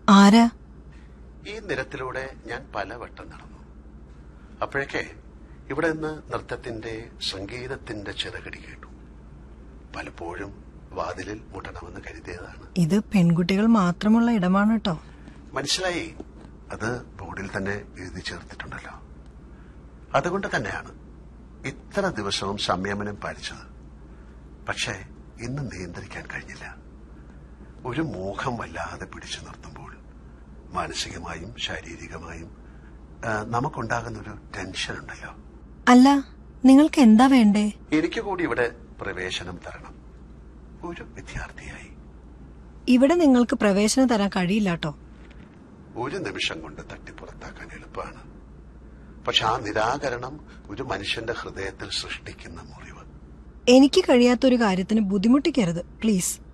ആരാ? ഈ നിരത്തിലൂടെ ഞാൻ പലവട്ടം നടന്നു. അപ്പോഴേക്കെ ഇവിടെ നിന്ന് നൃത്തത്തിന്റെ സംഗീതത്തിന്റെ ചിറകടി കേട്ടു. പലപ്പോഴും വാതിലിൽ മുട്ടണമെന്ന് കരുതിയതാണ്. ഇത് പെൺകുട്ടികൾ മാത്രമുള്ള ഇടമാണ് കേട്ടോ. മനസ്സിലായി. അത് ബോർഡിൽ തന്നെ എഴുതി ചേർത്തിട്ടുണ്ടല്ലോ. അതുകൊണ്ട് തന്നെയാണ് ഇത്ര ദിവസവും സംയമനം പാലിച്ചത്. പക്ഷേ ഇന്ന് നിയന്ത്രിക്കാൻ കഴിഞ്ഞില്ല. ഒരു മോഹം വല്ലാതെ പിടിച്ചു നിർത്തുമ്പോൾ മാനസികമായും ശാരീരികമായും നമുക്കുണ്ടാകുന്നൊരു ടെൻഷൻ ഉണ്ടല്ലോ. അല്ല, നിങ്ങൾക്ക് എന്താ വേണ്ടേ? എനിക്ക് കൂടി ഇവിടെ പ്രവേശനം തരണം, ഒരു വിദ്യാർത്ഥിയായി. ഇവിടെ നിങ്ങൾക്ക് പ്രവേശനം തരാൻ കഴിയില്ല കേട്ടോ. ഒരു നിമിഷം കൊണ്ട് തട്ടിപ്പുറത്താക്കാൻ എളുപ്പമാണ്. പക്ഷെ ആ നിരാകരണം ഒരു മനുഷ്യന്റെ ഹൃദയത്തിൽ സൃഷ്ടിക്കുന്ന മുറിവ്. എനിക്ക് കഴിയാത്തൊരു കാര്യത്തിന് ബുദ്ധിമുട്ടിക്കരുത് പ്ലീസ്.